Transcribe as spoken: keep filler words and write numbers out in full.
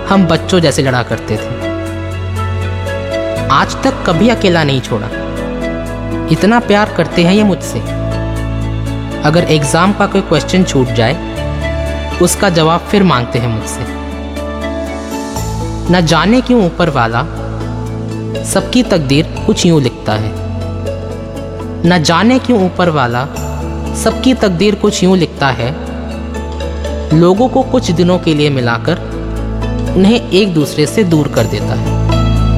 हम बच्चों जैसे लड़ा करते थे। आज तक कभी अकेला नहीं छोड़ा। इतना प्यार करते हैं ये मुझसे। अगर एग्जाम का कोई क्वेश्चन छूट जाए उसका जवाब फिर मांगते हैं मुझसे। न जाने क्यों ऊपर वाला सबकी तकदीर कुछ यूं लिखता है। न जाने क्यों ऊपर वाला सबकी तकदीर कुछ यूं लिखता है। लोगों को कुछ दिनों के लिए मिलाकर उन्हें एक दूसरे से दूर कर देता है।